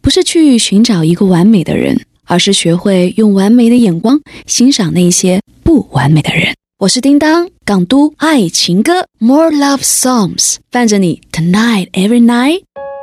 不是去寻找一个完美的人，而是学会用完美的眼光欣赏那些不完美的人。我是叮当，港都爱情歌 More Love Songs 伴着你 Tonight Every Night。